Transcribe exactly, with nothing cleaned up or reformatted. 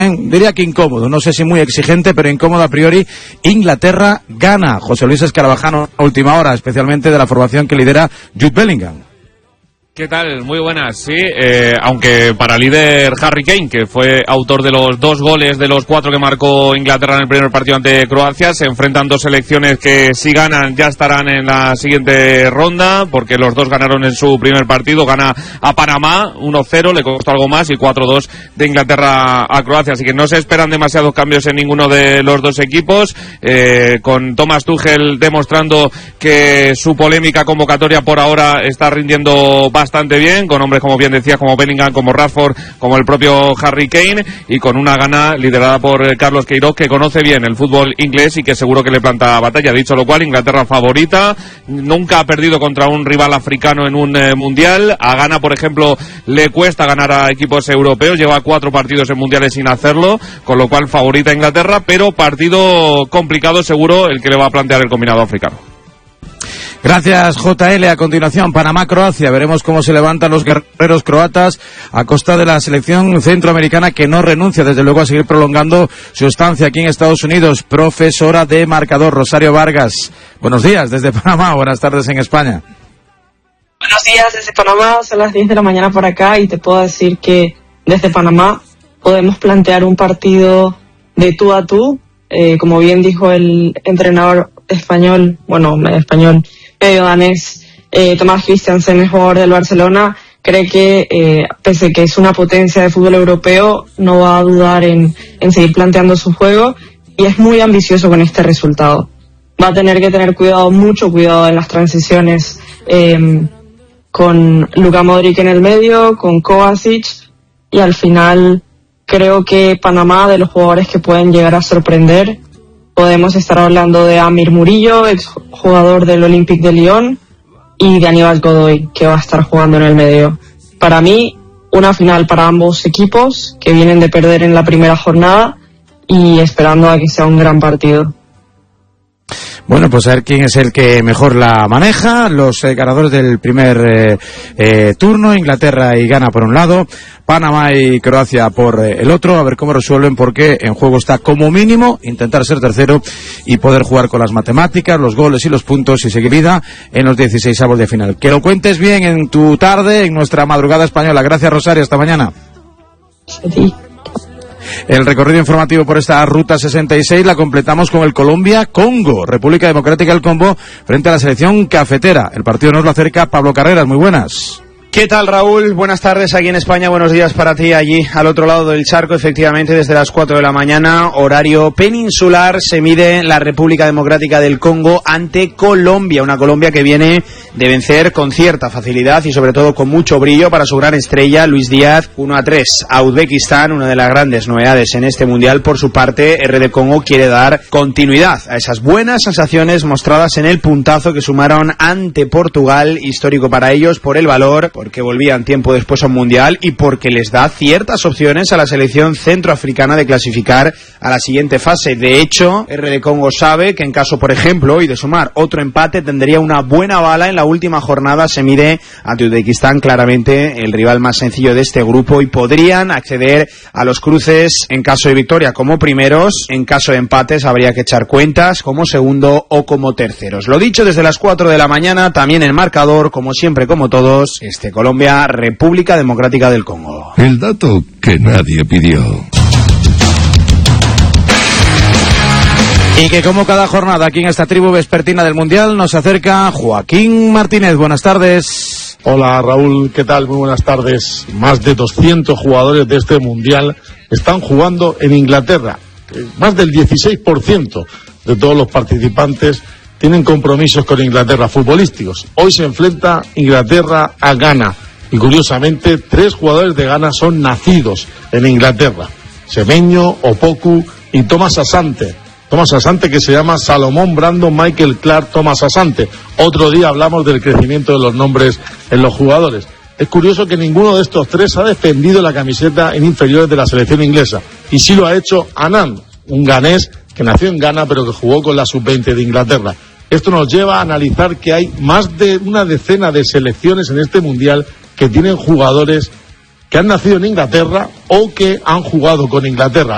diría que incómodo, no sé si muy exigente, pero incómodo a priori. Inglaterra gana. José Luis Escarabajano, última hora, especialmente de la formación que lidera Jude Bellingham. ¿Qué tal? Muy buenas, sí, eh, aunque para líder Harry Kane, que fue autor de los dos goles de los cuatro que marcó Inglaterra en el primer partido ante Croacia, se enfrentan dos selecciones que si ganan ya estarán en la siguiente ronda, porque los dos ganaron en su primer partido. Gana a Panamá uno cero, le costó algo más, y cuatro dos de Inglaterra a Croacia, así que no se esperan demasiados cambios en ninguno de los dos equipos, eh, con Thomas Tuchel demostrando que su polémica convocatoria por ahora está rindiendo bastante bien, con hombres como bien decías, como Bellingham, como Rashford, como el propio Harry Kane, y con una gana liderada por Carlos Queiroz, que conoce bien el fútbol inglés y que seguro que le planta batalla. Dicho lo cual, Inglaterra favorita, nunca ha perdido contra un rival africano en un eh, mundial. A Ghana, por ejemplo, le cuesta ganar a equipos europeos, lleva cuatro partidos en mundiales sin hacerlo, con lo cual favorita Inglaterra, pero partido complicado seguro el que le va a plantear el combinado africano. Gracias, J L. A continuación, Panamá-Croacia. Veremos cómo se levantan los guerreros croatas a costa de la selección centroamericana, que no renuncia, desde luego, a seguir prolongando su estancia aquí en Estados Unidos. Profesora de marcador, Rosario Vargas. Buenos días desde Panamá, buenas tardes en España. Buenos días desde Panamá, son las diez de la mañana por acá, y te puedo decir que desde Panamá podemos plantear un partido de tú a tú. Eh, como bien dijo el entrenador español, bueno, español, medio danés, eh, Thomas Christiansen, el jugador del Barcelona, cree que, eh, pese a que es una potencia de fútbol europeo, no va a dudar en, en seguir planteando su juego, y es muy ambicioso con este resultado. Va a tener que tener cuidado, mucho cuidado en las transiciones, eh, con Luka Modric en el medio, con Kovacic, y al final creo que Panamá, de los jugadores que pueden llegar a sorprender, podemos estar hablando de Amir Murillo, exjugador del Olympique de Lyon, y de Aníbal Godoy, que va a estar jugando en el medio. Para mí, una final para ambos equipos, que vienen de perder en la primera jornada, y esperando a que sea un gran partido. Bueno, pues a ver quién es el que mejor la maneja. Los eh, ganadores del primer eh, eh, turno, Inglaterra y Ghana por un lado, Panamá y Croacia por eh, el otro. A ver cómo resuelven, porque en juego está como mínimo intentar ser tercero y poder jugar con las matemáticas, los goles y los puntos y seguir vida en los dieciseisavos de final. Que lo cuentes bien en tu tarde, en nuestra madrugada española. Gracias, Rosario, hasta mañana. Sí. El recorrido informativo por esta ruta sesenta y seis la completamos con el Colombia-Congo, República Democrática del Congo, frente a la selección cafetera. El partido nos lo acerca Pablo Carreras. Muy buenas. ¿Qué tal, Raúl? Buenas tardes aquí en España, buenos días para ti allí al otro lado del charco. Efectivamente, desde las cuatro de la mañana, horario peninsular, se mide la República Democrática del Congo ante Colombia, una Colombia que viene de vencer con cierta facilidad y sobre todo con mucho brillo para su gran estrella, Luis Díaz, uno a tres a Uzbekistán, una de las grandes novedades en este mundial. Por su parte, R D Congo quiere dar continuidad a esas buenas sensaciones mostradas en el puntazo que sumaron ante Portugal, histórico para ellos por el valor, porque volvían tiempo después a un mundial y porque les da ciertas opciones a la selección centroafricana de clasificar a la siguiente fase. De hecho, R D Congo sabe que en caso, por ejemplo, y de sumar otro empate, tendría una buena bala en la última jornada. Se mide ante Uzbekistán, claramente el rival más sencillo de este grupo, y podrían acceder a los cruces en caso de victoria como primeros. En caso de empates habría que echar cuentas como segundo o como terceros. Lo dicho, desde las cuatro de la mañana, también el marcador, como siempre, como todos, este Colombia, República Democrática del Congo. El dato que nadie pidió. Y que como cada jornada aquí en esta tribu vespertina del Mundial nos acerca Joaquín Martínez. Buenas tardes. Hola, Raúl, ¿qué tal? Muy buenas tardes. Más de doscientos jugadores de este Mundial están jugando en Inglaterra. Más del dieciséis por ciento de todos los participantes tienen compromisos con Inglaterra futbolísticos. Hoy se enfrenta Inglaterra a Ghana, y curiosamente tres jugadores de Ghana son nacidos en Inglaterra: Semenyo, Opoku y Thomas Asante. Thomas Asante, que se llama Salomón Brandon Michael Clark Thomas Asante. Otro día hablamos del crecimiento de los nombres en los jugadores. Es curioso que ninguno de estos tres ha defendido la camiseta en inferiores de la selección inglesa, y sí lo ha hecho Anand, un ganés que nació en Ghana pero que jugó con la sub veinte de Inglaterra. Esto nos lleva a analizar que hay más de una decena de selecciones en este Mundial que tienen jugadores que han nacido en Inglaterra o que han jugado con Inglaterra.